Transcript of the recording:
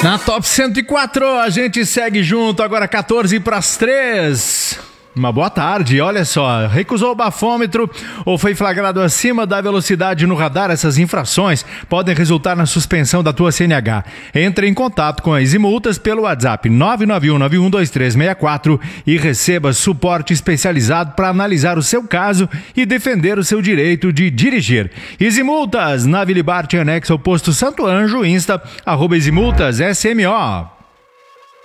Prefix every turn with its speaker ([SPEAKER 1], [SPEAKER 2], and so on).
[SPEAKER 1] Na Top 104, a gente segue junto, agora 14 para as 3. Uma boa tarde, olha só, recusou o bafômetro ou foi flagrado acima da velocidade no radar? Essas infrações podem resultar na suspensão da tua CNH. Entre em contato com a Easy Multas pelo WhatsApp 991912364 e receba suporte especializado para analisar o seu caso e defender o seu direito de dirigir. Easy Multas, na Vila Bart, anexo ao posto Santo Anjo, Insta, @EasyMultasSMO.